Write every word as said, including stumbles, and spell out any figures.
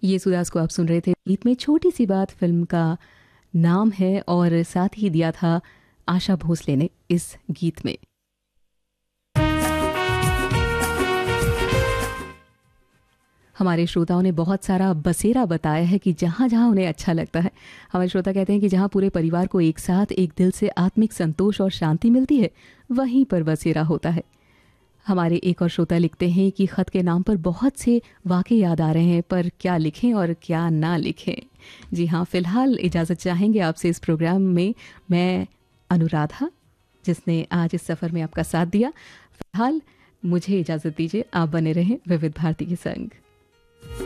ये सुदास को आप सुन रहे थे। गीत में छोटी सी बात फिल्म का नाम है और साथ ही दिया था आशा भोसले ने इस गीत में। हमारे श्रोताओं ने बहुत सारा बसेरा बताया है कि जहाँ जहाँ उन्हें अच्छा लगता है। हमारे श्रोता कहते हैं कि जहाँ पूरे परिवार को एक साथ एक दिल से आत्मिक संतोष और शांति मिलती है वहीं पर बसेरा होता है। हमारे एक और श्रोता लिखते हैं कि ख़त के नाम पर बहुत से वाक़े याद आ रहे हैं, पर क्या लिखें और क्या ना लिखें। जी हाँ, फ़िलहाल इजाज़त चाहेंगे आपसे इस प्रोग्राम में मैं अनुराधा, जिसने आज इस सफ़र में आपका साथ दिया। फ़िलहाल मुझे इजाज़त दीजिए, आप बने रहें विविध भारती के संग।